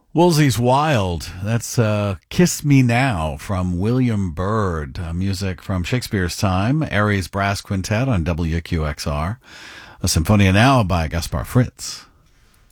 Woolsey's Wild. That's Kiss Me Now from William Byrd. Music from Shakespeare's time. Aries Brass Quintet on WQXR. A Symphonia Now by Gaspar Fritz.